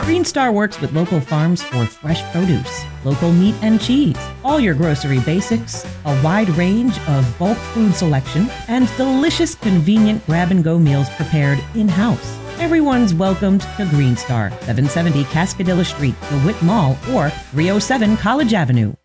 Green Star works with local farms for fresh produce, local meat and cheese, all your grocery basics, a wide range of bulk food selection, and delicious, convenient grab-and-go meals prepared in-house. Everyone's welcomed to Green Star, 770 Cascadilla Street, DeWitt Mall, or 307 College Avenue.